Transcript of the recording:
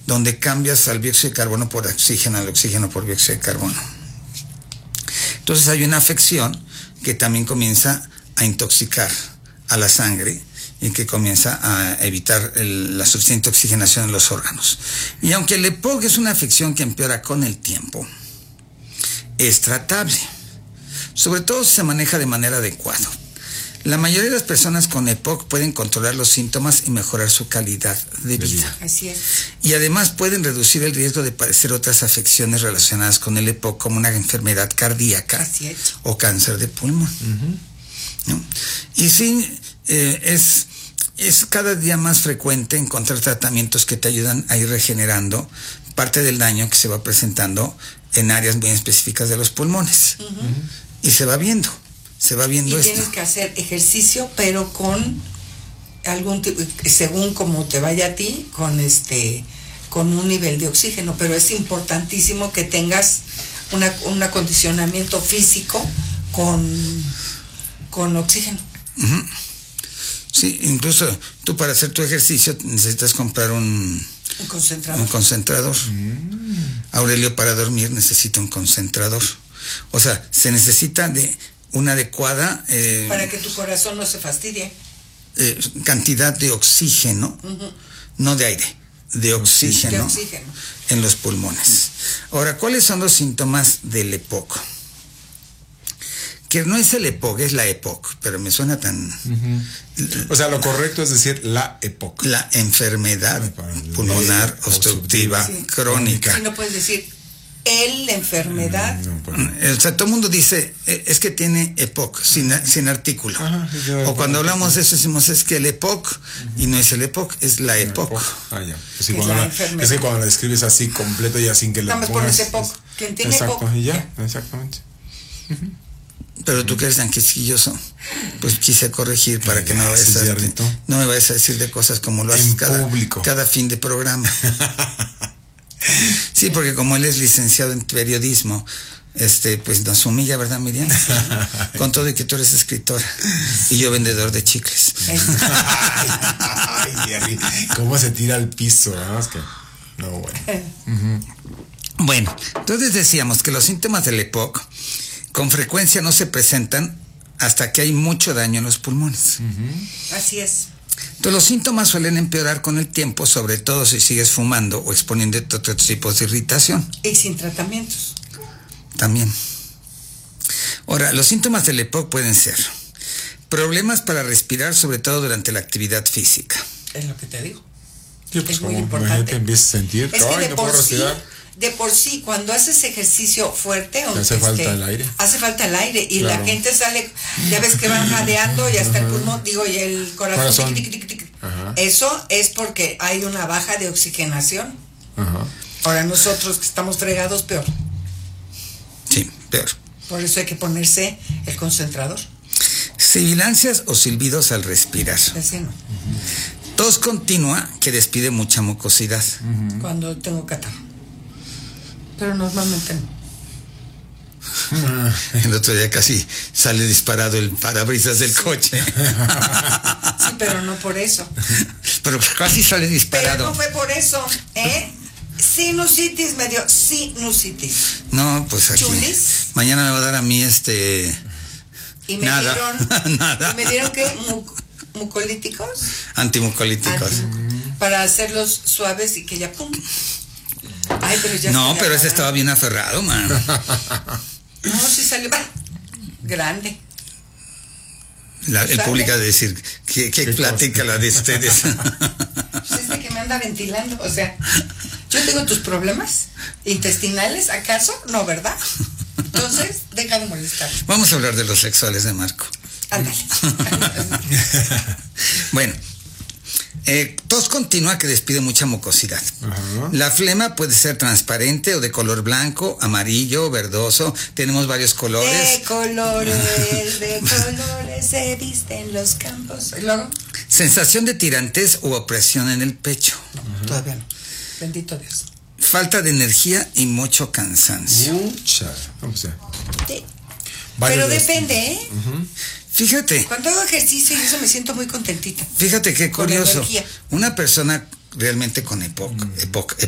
donde cambias al dióxido de carbono por oxígeno, al oxígeno por dióxido de carbono. Entonces hay una afección que también comienza a intoxicar a la sangre y que comienza a evitar la suficiente oxigenación en los órganos. Y aunque el EPOC es una afección que empeora con el tiempo, es tratable, sobre todo si se maneja de manera adecuada. La mayoría de las personas con EPOC pueden controlar los síntomas y mejorar su calidad de vida. Así es. Y además pueden reducir el riesgo de padecer otras afecciones relacionadas con el EPOC, como una enfermedad cardíaca o cáncer de pulmón. ¿No? Y sí, es cada día más frecuente encontrar tratamientos que te ayudan a ir regenerando parte del daño que se va presentando en áreas muy específicas de los pulmones. Y se va viendo y esto. Tienes que hacer ejercicio, pero con algún tipo, según como te vaya a ti, con un nivel de oxígeno, pero es importantísimo que tengas un acondicionamiento físico con oxígeno. Sí, incluso tú para hacer tu ejercicio necesitas comprar un concentrador. Aurelio para dormir necesita un concentrador. O sea, se necesita de una adecuada... para que tu corazón no se fastidie. Cantidad de oxígeno, no de aire, de oxígeno en los pulmones. Ahora, ¿cuáles son los síntomas del EPOC? Que no es el EPOC, es la EPOC, pero me suena tan... O sea, lo correcto es decir la EPOC. La enfermedad pulmonar obstructiva crónica. Y no puedes decir la enfermedad. O sea, todo el mundo dice, es que tiene EPOC, sin artículo. O cuando hablamos de eso decimos, es que el EPOC, y no es el EPOC, es la EPOC. Ya. Pues sí, es que cuando la escribes así completo ya sin que le pongas... Nada más pones EPOC. ¿Quién tiene EPOC? Exacto, y ya, exactamente. Pero tú que eres tan quisquilloso, pues quise corregir para que no me vayas a decir de cosas como lo haces cada fin de programa. Sí, porque como él es licenciado en periodismo, pues nos humilla, ¿verdad, Miriam? Con todo y que tú eres escritora y yo vendedor de chicles. Ay, Jerry, ¿cómo se tira al piso? Bueno, entonces decíamos que los síntomas del EPOC con frecuencia no se presentan hasta que hay mucho daño en los pulmones. Así es. Entonces los síntomas suelen empeorar con el tiempo, sobre todo si sigues fumando o exponiéndote a otros tipos de irritación. Y sin tratamientos. También. Ahora, los síntomas del EPOC pueden ser problemas para respirar, sobre todo durante la actividad física. Es lo que te digo. Sí, pues es muy como importante. Te empiezas a sentir, es que no puedo respirar. De por sí, cuando haces ejercicio fuerte, hace falta el aire. Hace falta el aire y la gente sale, ya ves que van jadeando y hasta el pulmón, y el corazón. Eso es porque hay una baja de oxigenación. Ahora nosotros que estamos fregados, peor. Sí, peor. Por eso hay que ponerse el concentrador. Sibilancias o silbidos al respirar. Ese no. Tos continua que despide mucha mucosidad. Cuando tengo catarro. Pero normalmente no. El otro día casi sale disparado el parabrisas del coche. Sí, pero no por eso. Pero casi sale disparado. Pero no fue por eso, Sinusitis, me dio sinusitis. No, pues aquí. Chulis. Mañana me va a dar a mí y me nada. dieron, nada. ¿Y me dieron qué? ¿Mucolíticos? Antimucolíticos. Para hacerlos suaves y que ya pum. Ay, pero ya no, pero ese estaba bien aferrado, man. No, sí salió grande. El público de decir, ¿qué plática la de ustedes? Pues es de que me anda ventilando, o sea, yo tengo tus problemas intestinales, ¿acaso? No, ¿verdad? Entonces, deja de molestar. Vamos a hablar de los sexuales de Marco. Ándale. Bueno, tos continua que despide mucha mucosidad. La flema puede ser transparente o de color blanco, amarillo, verdoso. Tenemos varios colores. De colores se visten los campos. ¿Y luego? Sensación de tirantes u opresión en el pecho. No, todavía no. Bendito Dios. Falta de energía y mucho cansancio. Sí. Pero depende, Fíjate. Cuando hago ejercicio y eso me siento muy contentita. Fíjate qué curioso. Una persona realmente con EPOC